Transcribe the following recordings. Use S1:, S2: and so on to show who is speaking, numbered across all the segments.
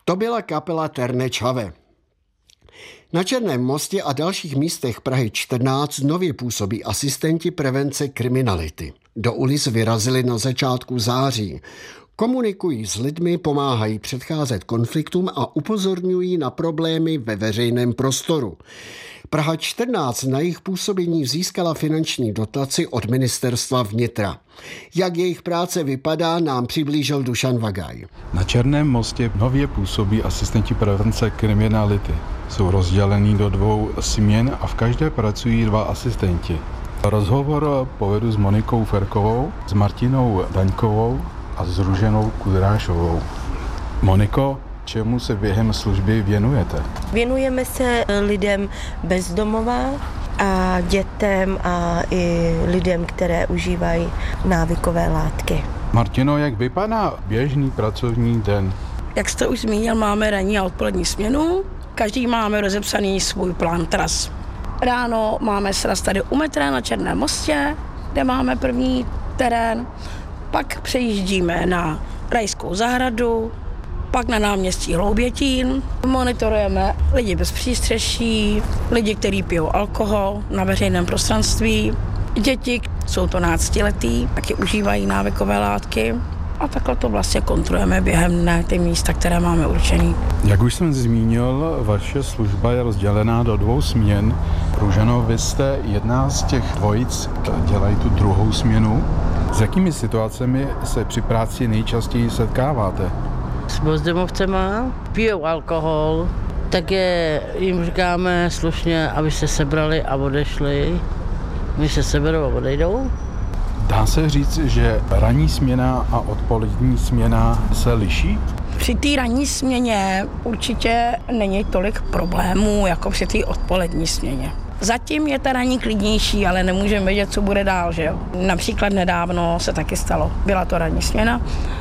S1: To byla kapela Terne Čave. Na Černém mostě a dalších místech Prahy 14 nově působí asistenti prevence kriminality. Do ulic vyrazili na začátku září. Komunikují s lidmi, pomáhají předcházet konfliktům a upozorňují na problémy ve veřejném prostoru. Praha 14 na jejich působení získala finanční dotaci od ministerstva vnitra. Jak jejich práce vypadá, nám přiblížil Dušan Vagaj.
S2: Na Černém mostě nově působí asistenti prevence kriminality. Jsou rozdělení do 2 směn a v každé pracují 2 asistenti. Rozhovor povedu s Monikou Ferkovou, s Martinou Daňkovou a s Růženou Kudrášovou. Moniko, čemu se během služby věnujete?
S3: Věnujeme se lidem bezdomova a dětem a i lidem, které užívají návykové látky.
S2: Martino, jak vypadá běžný pracovní den?
S4: Jak jste už zmínil, máme ranní a odpolední směnu. Každý máme rozepsaný svůj plán tras. Ráno máme sraz tady u metra na Černém mostě, kde máme první terén. Pak přejíždíme na Rajskou zahradu, pak na náměstí Hloubětín. Monitorujeme lidi bez přístřeší, lidi, kteří pijou alkohol na veřejném prostranství. Děti, jsou to 12letí, taky užívají návykové látky. A takhle to vlastně kontrolujeme během dne ty místa, které máme určený.
S2: Jak už jsem zmínil, vaše služba je rozdělená do 2 směn. Růženo, vy jste jedna z těch dvojic, dělají tu 2. směnu. S jakými situacemi se při práci nejčastěji setkáváte?
S5: S bezdomovcema, pijou alkohol, tak jim říkáme slušně, aby se sebrali a odešli. My se seberou a odejdou.
S2: Dá se říct, že ranní směna a odpolední směna se liší?
S4: Při té ranní směně určitě není tolik problémů, jako při té odpolední směně. Zatím je ta ranní klidnější, ale nemůžeme vědět, co bude dál, že jo. Například nedávno se taky stalo, byla to ranní směna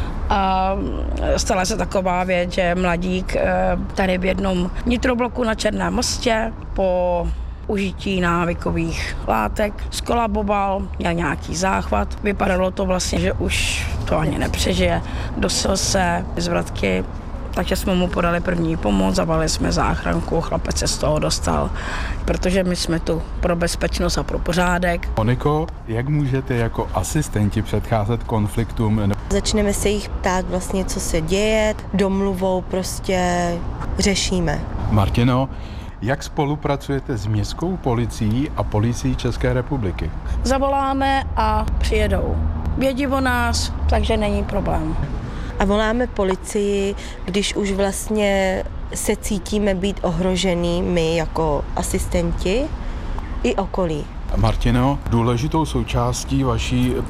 S4: a stala se taková věc, že mladík tady v jednom nitrobloku na Černém mostě po užití návykových látek skolaboval, měl nějaký záchvat. Vypadalo to vlastně, že už to ani nepřežije. Dosil se z vratky, takže jsme mu podali první pomoc, zavolali jsme záchranku, chlapec se z toho dostal, protože my jsme tu pro bezpečnost a pro pořádek.
S2: Moniko, jak můžete jako asistenti předcházet konfliktům?
S3: Začneme se jich ptát vlastně, co se děje, domluvou prostě řešíme.
S2: Martino, jak spolupracujete s městskou policií a policií České republiky?
S4: Zavoláme a přijedou. Vědí o nás, takže není problém.
S3: A voláme policii, když už vlastně se cítíme být ohrožený my jako asistenti i okolí.
S2: Martino, důležitou součástí vaší